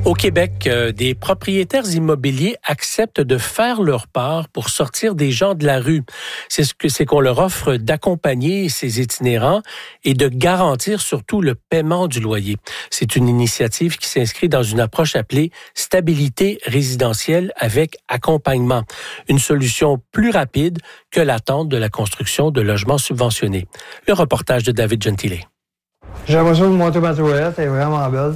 Au Québec, des propriétaires immobiliers acceptent de faire leur part pour sortir des gens de la rue. C'est qu'on leur offre d'accompagner ces itinérants et de garantir surtout le paiement du loyer. C'est une initiative qui s'inscrit dans une approche appelée stabilité résidentielle avec accompagnement. Une solution plus rapide que l'attente de la construction de logements subventionnés. Le reportage de David Gentile. J'ai l'impression de monter ma toilette, elle est vraiment belle.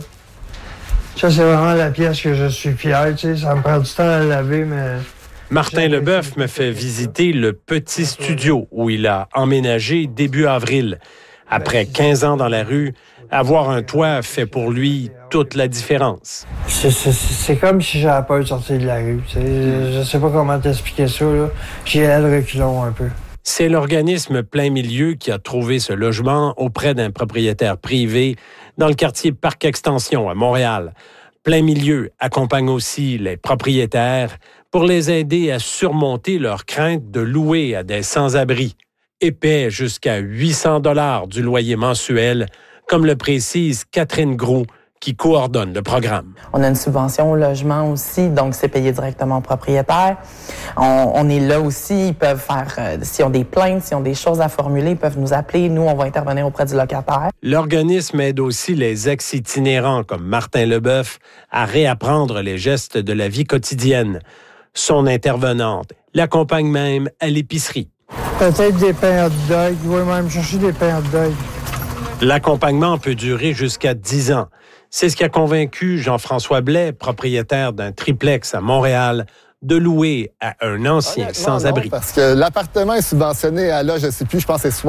Ça, c'est vraiment la pièce que je suis fier, tu sais. Ça me prend du temps à la laver, mais... Martin Leboeuf me fait visiter le petit studio où il a emménagé début avril. Après 15 ans dans la rue, avoir un toit fait pour lui toute la différence. C'est comme si j'avais peur de sortir de la rue, tu sais. Je sais pas comment t'expliquer ça, là. J'ai le reculon un peu. C'est l'organisme Plein Milieu qui a trouvé ce logement auprès d'un propriétaire privé dans le quartier Parc Extension à Montréal. Plein Milieu accompagne aussi les propriétaires pour les aider à surmonter leur crainte de louer à des sans-abri et paient jusqu'à 800 $ du loyer mensuel, comme le précise Catherine Groux, qui coordonne le programme. On a une subvention au logement aussi, donc c'est payé directement aux propriétaires. On est là aussi, ils peuvent faire, s'ils ont des plaintes, s'ils ont des choses à formuler, ils peuvent nous appeler, nous on va intervenir auprès du locataire. L'organisme aide aussi les ex-itinérants comme Martin Leboeuf à réapprendre les gestes de la vie quotidienne. Son intervenante l'accompagne même à l'épicerie. Peut-être des pains hot dog, oui, même chercher des pains hot dog. L'accompagnement peut durer jusqu'à 10 ans. C'est ce qui a convaincu Jean-François Blais, propriétaire d'un triplex à Montréal, de louer à un ancien sans-abri. Parce que l'appartement est subventionné à là, je sais plus, je pense que c'est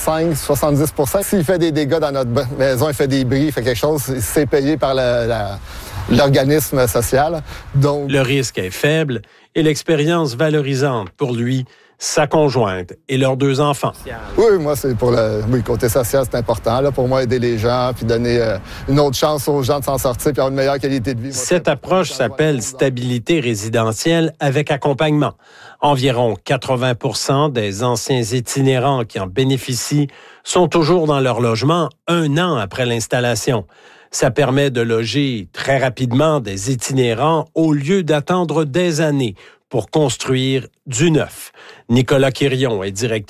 65-70 %. S'il fait des dégâts dans notre maison, il fait des bris, il fait quelque chose, c'est payé par l'organisme social. Donc, le risque est faible et l'expérience valorisante pour lui, sa conjointe et leurs 2 enfants. Oui, moi, c'est pour le côté social, c'est important. Là, pour moi, aider les gens, puis donner une autre chance aux gens de s'en sortir, puis avoir une meilleure qualité de vie. Cette approche s'appelle stabilité résidentielle avec accompagnement. Environ 80 % des anciens itinérants qui en bénéficient sont toujours dans leur logement 1 an après l'installation. Ça permet de loger très rapidement des itinérants au lieu d'attendre des années pour construire du neuf. Nicolas Quirion est directeur